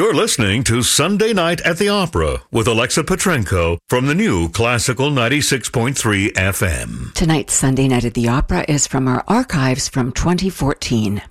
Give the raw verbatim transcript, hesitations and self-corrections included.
You're listening to Sunday Night at the Opera with Alexa Petrenko from the new Classical ninety-six point three F M. Tonight's Sunday Night at the Opera is from our archives from twenty fourteen.